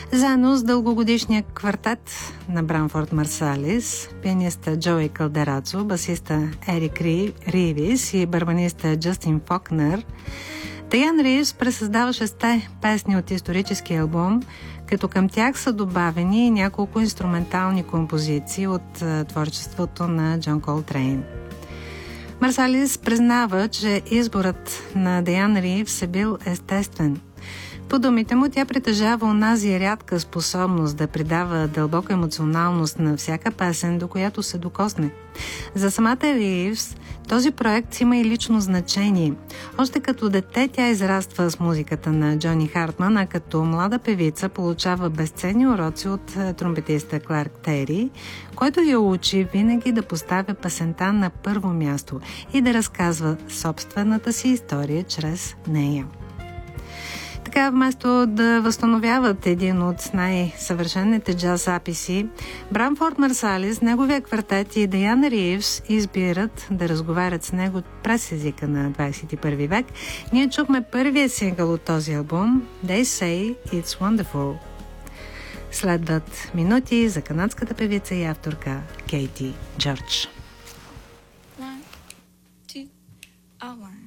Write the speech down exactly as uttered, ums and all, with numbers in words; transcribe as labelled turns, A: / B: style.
A: Заедно с дългогодишния квартет на Брамфорд Марсалис, пианиста Джои Калдерацо, басиста Ерик Ривис и барабаниста Джастин Фокнер, Даян Ривс пресъздава шесте песни от историческия албум, като към тях са добавени няколко инструментални композиции от творчеството на Джон Колтрейн. Марсалис признава, че изборът на Даян Ривс е бил естествен. По думите му, тя притежава онази рядка способност да придава дълбока емоционалност на всяка песен, до която се докосне. За самата Ривс този проект има и лично значение. Още като дете тя израства с музиката на Джони Хартман, а като млада певица получава безценни уроци от тромпетиста Кларк Тери, който я учи винаги да поставя песента на първо място и да разказва собствената си история чрез нея. Така, вместо да възстановяват един от най-съвършените джаз записи, Брамфорд Марсалис, неговия квартет и Даян Ривс избират да разговарят с него през езика на двадесет и първи век. Ние чухме първия сингъл от този албум They Say It's Wonderful. Следват минути за канадската певица и авторка Кейти Джордж.
B: One, two, a one.